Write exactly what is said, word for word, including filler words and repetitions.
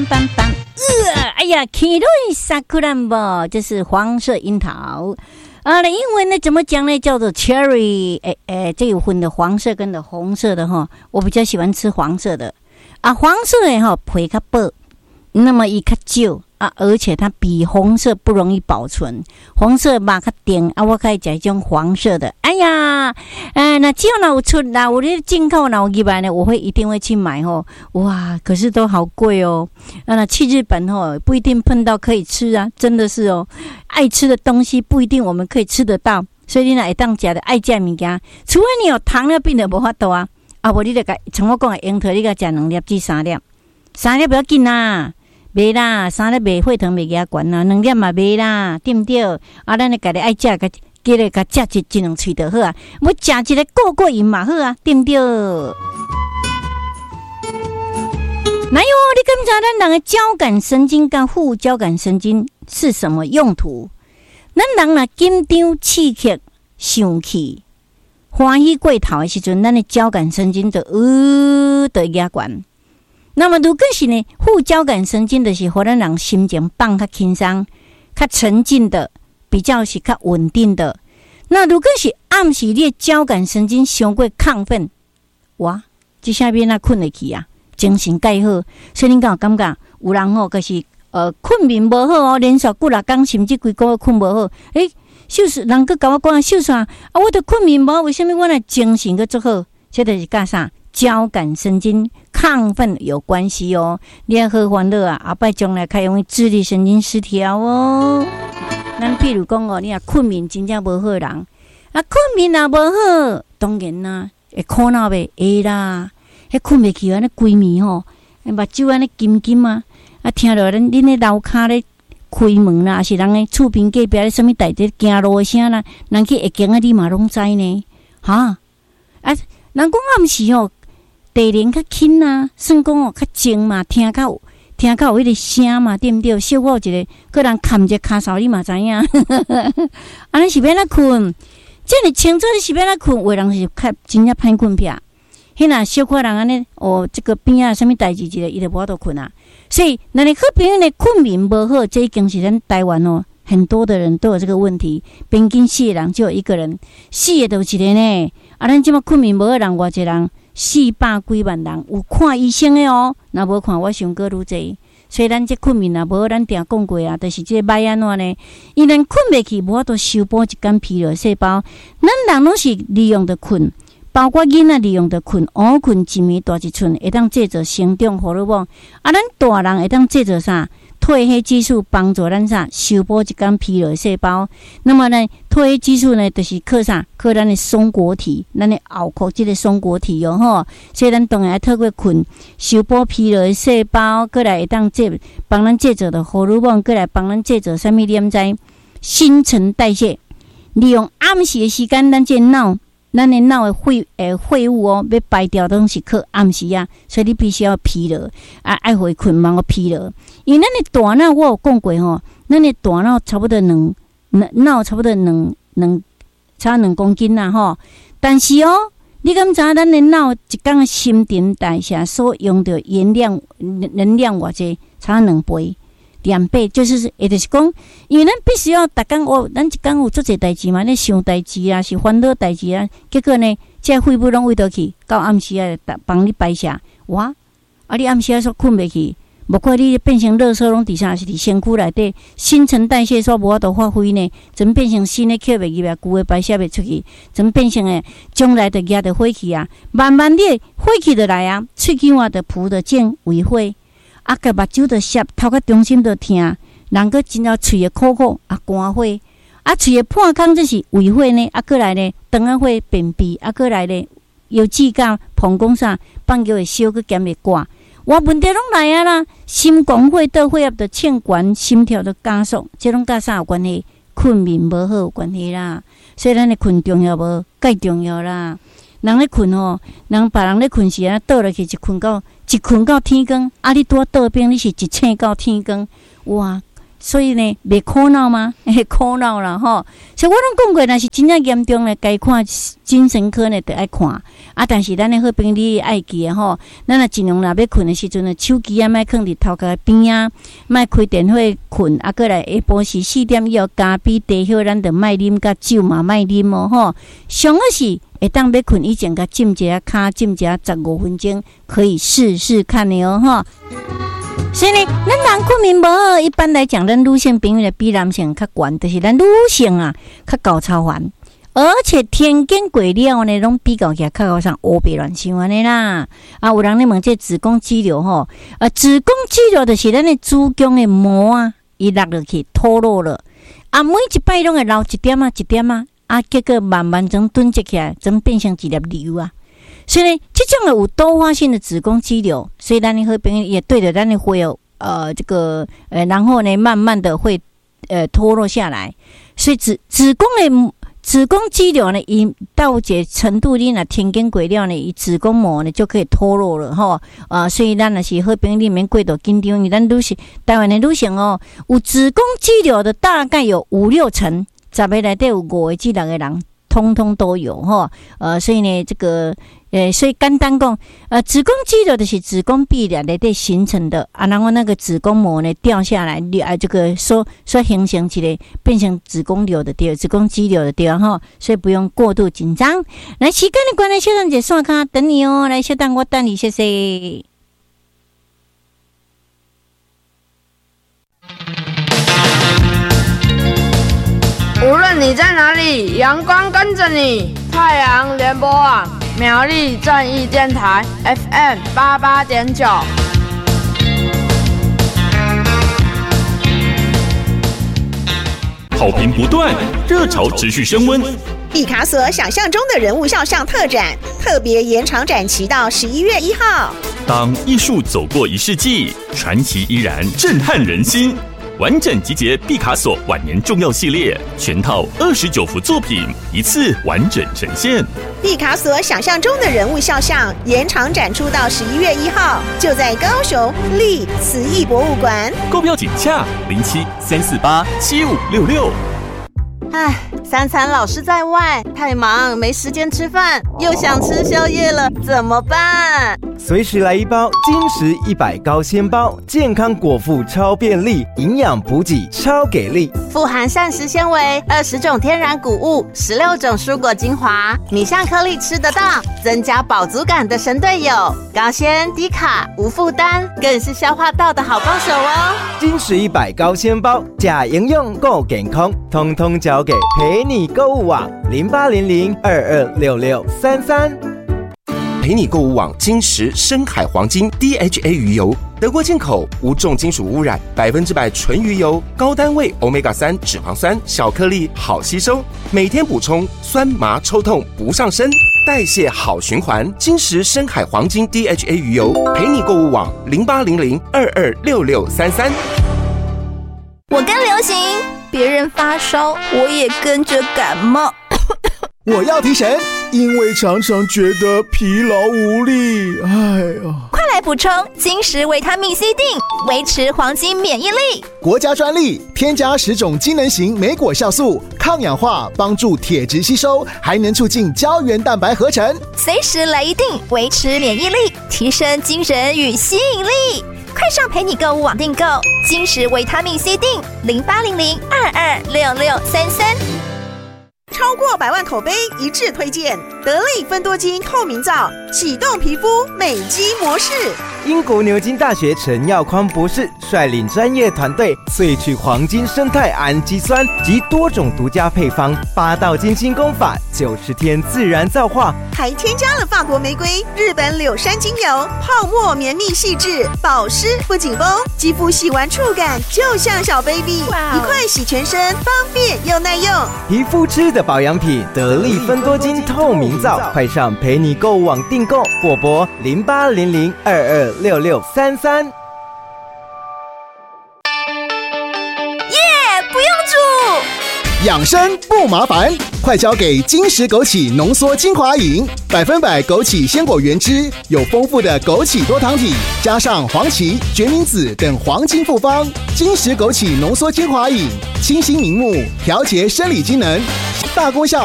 梆梆梆，呃，哎呀，黄色萨库兰吧，这是黄色樱桃。啊，那英文呢怎么讲呢？叫做 cherry， 哎哎，这有分的黄色跟的红色的哈，我比较喜欢吃黄色的。啊，黄色的哈皮较薄，那么伊较少啊，而且它比红色不容易保存。红色嘛较甜啊，我可以吃种黄色的。哎呀，哎，那只要那有出那有咧进口那有入来呢，我会一定会去买吼。哇，可是都好贵哦。啊，那去日本吼不一定碰到可以吃啊，真的是哦。爱吃的东西不一定我们可以吃得到，所以你若会当食的爱食物件，除非你有糖尿病的无法度啊。啊，无你就甲像我讲的樱桃，你甲食两粒至三粒，三粒不要紧啦。袂啦，三粒袂血糖袂压悬啦，两粒嘛袂啦，对毋对？啊，咱咧家己爱食，甲记咧甲食一一两喙就好啊。要食一个过过瘾嘛好啊，对毋对？哪有？你敢知咱人的交感神经跟副交感神经是什么用途？咱人若紧张、刺激、生气、欢喜过头的时阵，咱的交感神经就呃就压悬。那么如果是呢，副交感神经就是互咱人心情放较轻松、较沉静的，比较是较稳定的。那如果是暗时你的交感神经伤过亢奋，哇，这下面那困得去啊，精神介好。所以恁敢有感觉有人吼，就是呃困眠无好哦，连续几六工甚至几个月困无好，诶，秀士人佫甲我讲秀士啊，我的困眠无好，为什么我的精神佫足好？这就是甲啥？交感神经亢奋有关系哦，你要好烦恼啊，后摆将来较容易自律神经失调哦。咱譬如讲哦，你若困眠真正无好人，啊困眠也无好，当然啦，会苦恼袂会啦，迄困袂去安尼规暝吼，目睭安尼金金啊，啊听到恁恁咧楼骹咧开门啦，还是人咧厝边隔壁咧什么代志行路的声啦，人去会惊啊，你嘛拢知呢，哈啊，人讲暗时吼。地灵较轻啊，算讲哦较静嘛，听较听较有迄个声嘛，对毋对？小我有一个个人牵一个骹梢，你嘛知影。安尼是要哪困？这么清楚你是要哪困？有的人是较真正歹困撇。迄若小可人安尼哦，这个边啊，什么代志一个伊就无法度困啊。所以，咱的好朋友呢，困眠无好，这已经是咱台湾哦，很多的人都有这个问题。平均四个人就有一个人，死的都一个呢。啊，咱即马困眠无好人偌济人？四百几万人有看医生的哦，若无看我想过愈济。所以咱这困眠啊，无咱定讲过啊，就是这个歹安怎呢？伊咱困袂去，无法度修补一间疲劳细胞。咱人拢是利用着困，包括囡仔利用着困，乌困一暝大一寸，会当制造成长荷尔蒙。啊，咱大人会当制造啥？褪黑激素帮助咱啥修补一间疲劳细胞。那么呢，褪黑激素呢，就是靠啥？靠咱的松果体，咱的后壳这个松果体哟吼。所以咱当然要透过困修补疲劳的细胞，过来会当制帮咱制造的荷尔蒙，过来帮咱制造什么？你毋知？新陈代谢，利用暗时的时间，咱这脑。咱的脑的废诶废物哦，要排掉都是靠暗时啊，所以你必须要疲劳啊，爱回困忙个疲劳。因为咱的大脑我有讲过吼，咱的大脑差不多两脑差不多两两差两公斤啦吼。但是哦，你敢知咱的脑一天的新陈代谢所用的原料能量偌济，差两倍。两倍就是，也就是讲，因为咱必须要逐工哦，咱一工有做侪代志嘛，咧想代志啊，是烦恼代志啊，结果呢，这肺部拢位倒去，到暗时啊，帮你排泄，哇！啊，你暗时啊说困袂去，无怪你变成垃圾拢伫啥，是伫身躯内底，新陈代谢所无法度发挥呢，怎变成新的吸袂入来，旧的排泄袂出去，怎变成诶，将来就压着火气啊，慢慢的火气就来啊，喙齿啊就浮着见为火。啊，个目睭着涩，头壳中心着疼，人个真了喙会苦苦，啊寒火，啊喙会破空，这是胃火呢，啊过来呢，肠仔火便秘，啊过来呢，腰子甲膀胱啥，放尿会烧，佮咸会挂，哇问题拢来啊啦，心肝火倒血压着欠悬，心跳着加速，这拢甲啥有关系？困眠无好有关系啦，所以咱的困重要无？介重要啦。人咧困吼，人别人咧困时啊，倒落去一困到一困到天光，啊！你拄啊倒边，你是一醒到天光，哇！ 所以呢，别苦恼吗？会苦恼啦吼。所以我拢讲过，若是真正严重咧，该看精神科呢，得爱看。啊，但是咱的好朋友你爱记吼，咱若尽量若要困的时阵呢，手机啊，莫放伫头壳边啊，莫开电话困。啊，过来下晡时四点以后，咖啡茶休，咱着莫啉，甲酒嘛莫啉哦吼。上好是会当要困以前，甲浸一下骹，浸一下十五分钟，可以试试看的哦吼。所以呢，咱人困眠无好，一般来讲，咱女性朋友比男性较悬，就是咱女性啊较高超烦，而且天经过了呢，拢比较起来较高上乌白乱想安尼啦。啊，有人咧问这子宫肌瘤吼，呃，子宫肌瘤就是咱的子宫的膜啊，伊落落去脱落了，啊，每一摆拢会流一点啊，一点啊，啊，结果慢慢总囤积起来，总变成一粒瘤啊。所以呢，这种的有多发性的子宫肌瘤，所以咱的好朋友也对着咱的会有呃这个呃，然后呢，慢慢的会呃脱落下来。所以子子宫的子宫肌瘤呢，一到这程度，你若天经过了呢，伊子宫膜呢就可以脱落了吼。啊、呃，所以咱若是好朋友里面过度紧张，因为咱女性台湾的女性哦，有子宫肌瘤的大概有五六成，十个内底有五个至六个人，通通都有吼。呃，所以呢，这个。诶，所以简单讲，呃，子宫肌瘤就是子宫壁内底形成的啊，然后那个子宫膜呢掉下来，啊，这个所所形成一个变成子宫瘤的掉，子宫肌瘤的掉哈，所以不用过度紧张。来，时间的关系，小等姐刷卡等你哦，来，小等我等你，谢谢。 无论你在哪里，阳光跟着你。太阳联播网苗栗正义电台 F M 八八点九， 好评不断，热潮持续升温。 毕卡索想象中的人物肖像特展，特别延长展期到十一月一号。 当艺术走过一世纪，传奇依然震撼人心。完整集结毕卡索晚年重要系列，全套二十九幅作品，一次完整呈现。 毕卡索想象中的人物肖像延长展出到十一月一号，就在高雄立慈艺博物馆。 购票请洽零七三四八七五六六。 唉，三餐老是在外，太忙没时间吃饭，又想吃宵夜了，怎么办？ 随时来一包金石一百高纤包，健康果腹超便利，营养补给超给力， 富含膳食纤维、二十种天然谷物、十六种蔬果精华，米香颗粒吃得到，增加饱足感的神队友，高纤低卡无负担，更是消化道的好帮手哦。 金石一百高纤包，假营养够健康，通通交给陪你购物网零八零零二二六六三三。 陪你购物网金石深海黄金 D H A 鱼油，德国进口，无重金属污染，百分之百纯鱼油，高单位 欧米伽三 脂肪酸，小颗粒好吸收，每天补充，酸麻抽痛不上身，代谢好循环。金石深海黄金 D H A 鱼油，陪你购物网零八零零二二六六三三。 我跟流行，别人发烧，我也跟着感冒。 我要提神，因为常常觉得疲劳无力。哎呀， 快来补充金石维他命 C 锭，维持黄金免疫力。 国家专利，添加十种机能型莓果酵素，抗氧化，帮助铁质吸收，还能促进胶原蛋白合成。 随时来一锭，维持免疫力，提升精神与吸引力。快上陪你购物网订购金石维他命 C 锭，零八零零二二六六三三。 超过百万口碑一致推荐得力芬多精透明皂，启动皮肤美肌模式。 英国牛津大学陈耀匡博士率领专业团队萃取黄金生态氨基酸及多种独家配方，八道精心工法，九十天自然皂化， 还添加了法国玫瑰、日本柳杉精油，泡沫绵密细致，保湿不紧绷，肌肤洗完触感就像小 baby， 一块洗全身，方便又耐用。 皮肤吃的保养品，得力芬多精透明皂，快上陪你购物网订购，或拨零八零零二二六六三三。 耶，不用煮。 养生不麻烦，快交给金石枸杞浓缩精华饮，百分百枸杞鲜果原汁，有丰富的枸杞多糖体，加上黄芪、决明子等黄金复方。金石枸杞浓缩精华饮，清新明目，调节生理机能，大功效。